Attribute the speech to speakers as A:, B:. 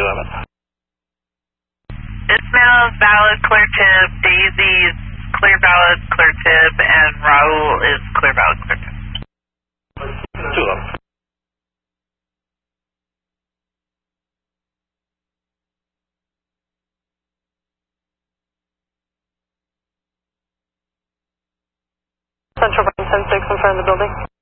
A: of it.
B: Ismail is valid, clear tip. Daisy is clear valid, clear tip. And Raul is clear valid, clear tip.
A: 2 of them.
C: Central Brand 10-6 in front of the building.